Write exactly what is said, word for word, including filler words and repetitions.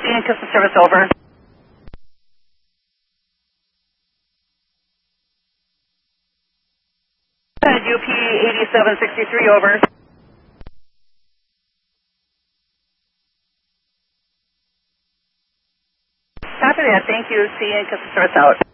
and customer service over. U P eighty-seven sixty-three over. Copy that. Thank you. C and customer service out.